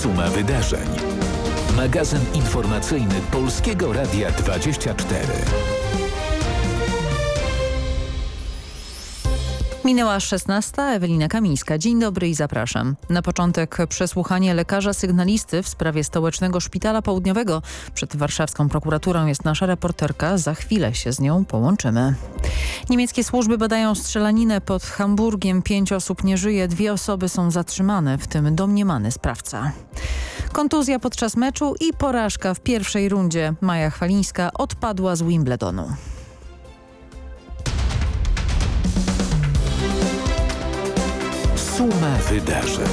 Suma wydarzeń. Magazyn informacyjny Polskiego Radia 24. Minęła 16. Ewelina Kamińska. Dzień dobry i zapraszam. Na początek przesłuchanie lekarza sygnalisty w sprawie Stołecznego Szpitala Południowego. Przed warszawską prokuraturą jest nasza reporterka. Za chwilę się z nią połączymy. Niemieckie służby badają strzelaninę pod Hamburgiem. 5 osób nie żyje, 2 osoby są zatrzymane, w tym domniemany sprawca. Kontuzja podczas meczu i porażka w pierwszej rundzie. Maja Chwalińska odpadła z Wimbledonu. Suma wydarzeń.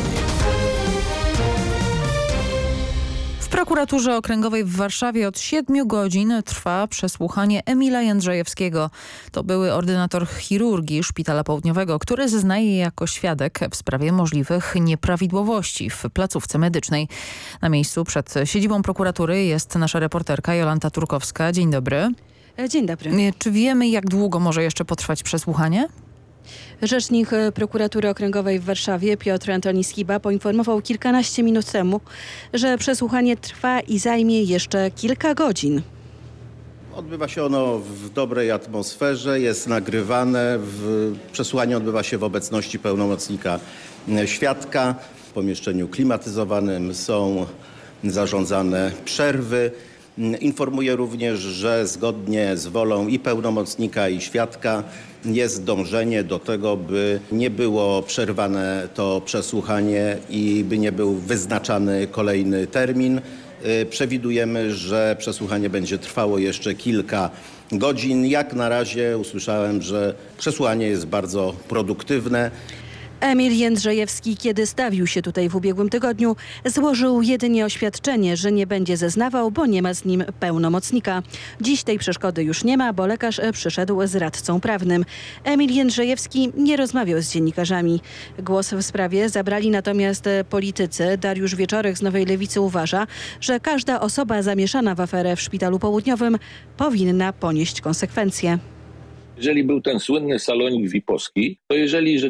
W prokuraturze okręgowej w Warszawie od 7 godzin trwa przesłuchanie Emila Jędrzejewskiego. To były ordynator chirurgii Szpitala Południowego, który zeznaje jako świadek w sprawie możliwych nieprawidłowości w placówce medycznej. Na miejscu przed siedzibą prokuratury jest nasza reporterka Jolanta Turkowska. Dzień dobry. Dzień dobry. Czy wiemy, jak długo może jeszcze potrwać przesłuchanie? Rzecznik Prokuratury Okręgowej w Warszawie Piotr Antoni Skiba poinformował kilkanaście minut temu, że przesłuchanie trwa i zajmie jeszcze kilka godzin. Odbywa się ono w dobrej atmosferze, jest nagrywane. Przesłuchanie odbywa się w obecności pełnomocnika świadka. W pomieszczeniu klimatyzowanym są zarządzane przerwy. Informuję również, że zgodnie z wolą i pełnomocnika, i świadka jest dążenie do tego, by nie było przerwane to przesłuchanie i by nie był wyznaczany kolejny termin. Przewidujemy, że przesłuchanie będzie trwało jeszcze kilka godzin. Jak na razie usłyszałem, że przesłuchanie jest bardzo produktywne. Emil Jędrzejewski, kiedy stawił się tutaj w ubiegłym tygodniu, złożył jedynie oświadczenie, że nie będzie zeznawał, bo nie ma z nim pełnomocnika. Dziś tej przeszkody już nie ma, bo lekarz przyszedł z radcą prawnym. Emil Jędrzejewski nie rozmawiał z dziennikarzami. Głos w sprawie zabrali natomiast politycy. Dariusz Wieczorek z Nowej Lewicy uważa, że każda osoba zamieszana w aferę w Szpitalu Południowym powinna ponieść konsekwencje. Jeżeli był ten słynny salonik VIP-owski, to jeżeli